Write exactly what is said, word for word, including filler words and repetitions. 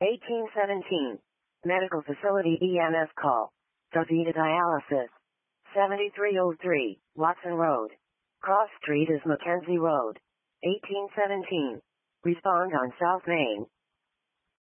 eighteen seventeen. Medical facility E M S call. Davida dialysis. seventy-three oh three, Watson Road. Cross Street is Mackenzie Road. eighteen seventeen. Respond on South Main.